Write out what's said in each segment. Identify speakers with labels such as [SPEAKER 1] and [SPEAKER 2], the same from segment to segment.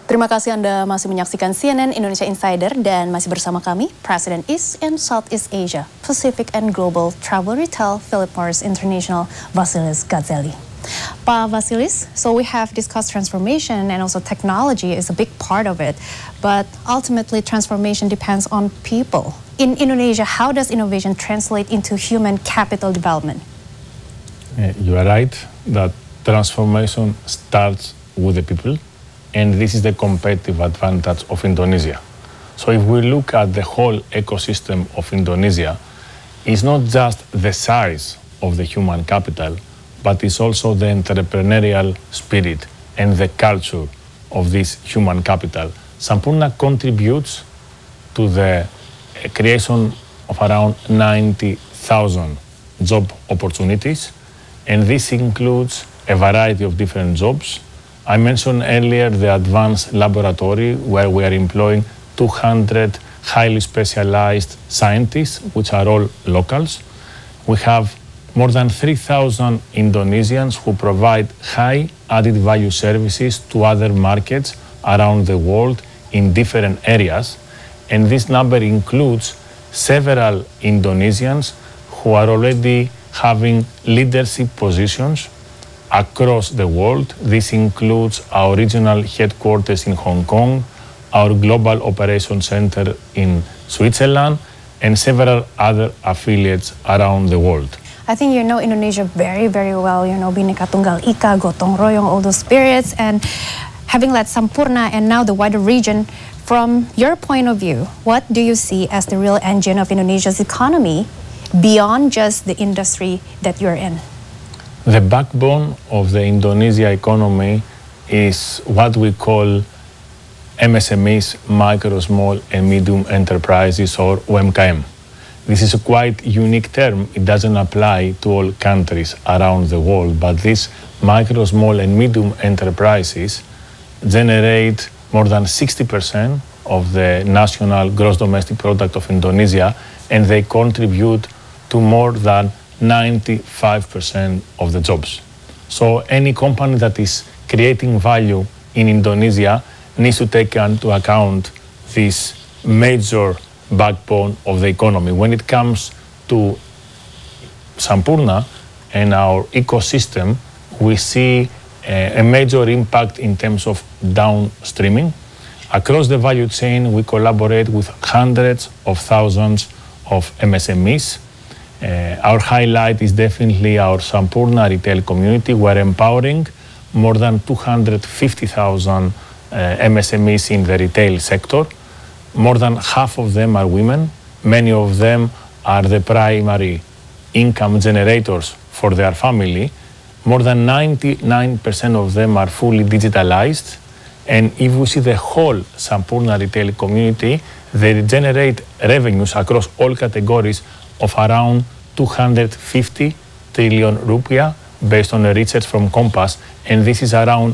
[SPEAKER 1] Terima kasih Anda masih menyaksikan CNN Indonesia Insider dan masih bersama kami, President East and Southeast Asia, Pacific and Global Travel Retail Philip Morris International, Vasilis Gazeli. Pa Vasilis, so we have discussed transformation and also technology is a big part of it, but ultimately transformation depends on people. In Indonesia, how does innovation translate into human capital development?
[SPEAKER 2] You are right that transformation starts with the people. And this is the competitive advantage of Indonesia. So if we look at the whole ecosystem of Indonesia, it's not just the size of the human capital, but it's also the entrepreneurial spirit and the culture of this human capital. Sampoerna contributes to the creation of around 90,000 job opportunities, and this includes a variety of different jobs. I mentioned earlier the advanced laboratory where we are employing 200 highly specialized scientists, which are all locals. We have more than 3,000 Indonesians who provide high added value services to other markets around the world in different areas. And this number includes several Indonesians who are already having leadership positions across the world. This includes our regional headquarters in Hong Kong, our global operation center in Switzerland, and several other affiliates around the world.
[SPEAKER 1] I think you know Indonesia very, very well, Bhinneka Tunggal Ika, Gotong Royong, all those spirits, and having led Sampoerna and now the wider region, from your point of view, what do you see as the real engine of Indonesia's economy beyond just the industry that you're in?
[SPEAKER 2] The backbone of the Indonesia economy is what we call MSMEs, micro, small and medium enterprises, or UMKM. This is a quite unique term. It doesn't apply to all countries around the world, but these micro, small and medium enterprises generate more than 60% of the national gross domestic product of Indonesia, and they contribute to more than 95% of the jobs. So any company that is creating value in Indonesia needs to take into account this major backbone of the economy. When it comes to Sampoerna and our ecosystem, we see a major impact in terms of downstreaming. Across the value chain, we collaborate with hundreds of thousands of MSMEs. Our highlight is definitely our Sampoerna retail community. We're empowering more than 250,000 MSMEs in the retail sector. More than half of them are women. Many of them are the primary income generators for their family. More than 99% of them are fully digitalized. And if we see the whole Sampoerna retail community, they generate revenues across all categories of around 250 trillion rupiah based on the research from Compass, and this is around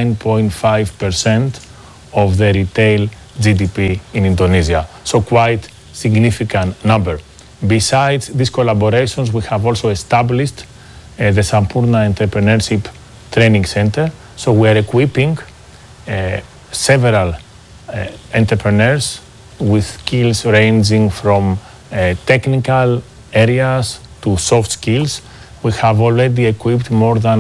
[SPEAKER 2] 9.5% of the retail GDP in Indonesia. So quite significant number. Besides these collaborations, we have also established the Sampoerna Entrepreneurship Training Center. So we are equipping several entrepreneurs with skills ranging from technical areas to soft skills. We have already equipped more than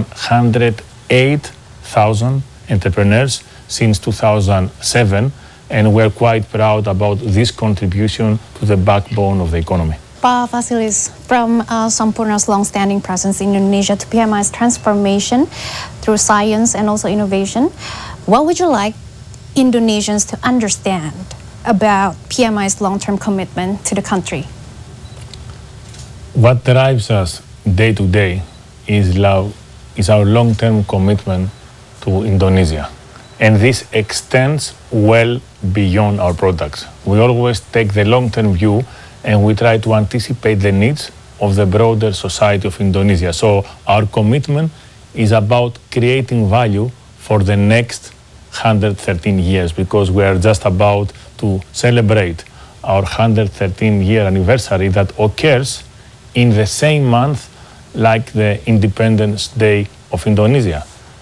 [SPEAKER 2] 108,000 entrepreneurs since 2007, and we're quite proud about this contribution to the backbone of the economy.
[SPEAKER 1] Pa Vasilis, from Sampoerna's long-standing presence in Indonesia to PMI's transformation through science and also innovation, what would you like Indonesians to understand about PMI's long-term commitment to the country?
[SPEAKER 2] What drives us day to day is our long-term commitment to Indonesia. And this extends well beyond our products. We always take the long-term view and we try to anticipate the needs of the broader society of Indonesia. So our commitment is about creating value for the next 113 years, because we are just about to celebrate our 113-year anniversary that occurs in the same month like the Independence Day of Indonesia.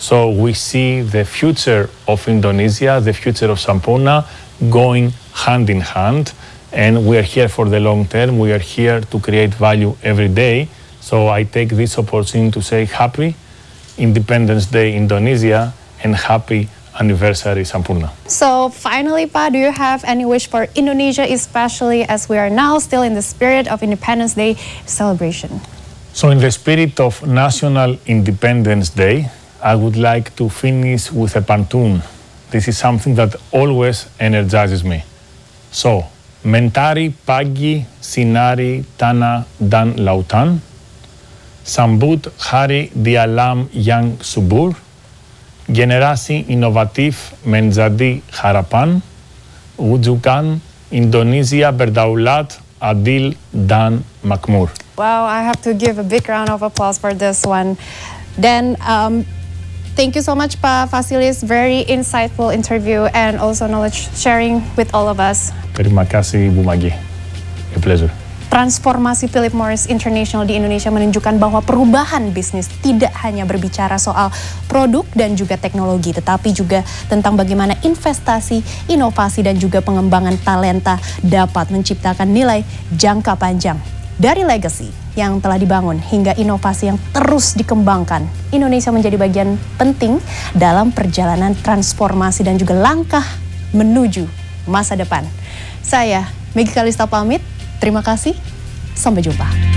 [SPEAKER 2] So we see the future of Indonesia, the future of Sampurna going hand in hand. And we are here for the long term. We are here to create value every day. So I take this opportunity to say happy Independence Day, Indonesia, and happy anniversary, Sampurna.
[SPEAKER 1] So finally, Pa, do you have any wish for Indonesia, especially as we are now still in the spirit of Independence Day celebration?
[SPEAKER 2] So in the spirit of National Independence Day, I would like to finish with a pantun. This is something that always energizes me. So, mentari pagi sinari tanah dan lautan, sambut hari di alam yang subur, generasi inovatif menjadi harapan, wujudkan Indonesia berdaulat, adil dan makmur.
[SPEAKER 1] Wow, I have to give a big round of applause for this one. Then, thank you so much, Pa Vasilis. Very insightful interview and also knowledge sharing with all of us.
[SPEAKER 2] Terima kasih, Bu Maggie. A pleasure.
[SPEAKER 1] Transformasi Philip Morris International di Indonesia menunjukkan bahwa perubahan bisnis tidak hanya berbicara soal produk dan juga teknologi, tetapi juga tentang bagaimana investasi, inovasi, dan juga pengembangan talenta dapat menciptakan nilai jangka panjang. Dari legacy yang telah dibangun hingga inovasi yang terus dikembangkan, Indonesia menjadi bagian penting dalam perjalanan transformasi dan juga langkah menuju masa depan. Saya, Meggy Kalista pamit. Terima kasih, sampai jumpa.